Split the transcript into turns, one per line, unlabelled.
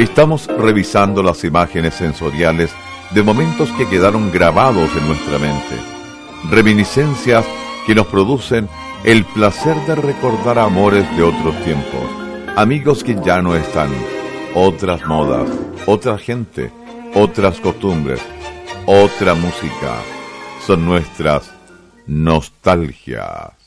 Estamos revisando las imágenes sensoriales de momentos que quedaron grabados en nuestra mente, reminiscencias que nos producen el placer de recordar amores de otros tiempos, amigos que ya no están, otras modas, otra gente, otras costumbres, otra música. Son nuestras nostalgias.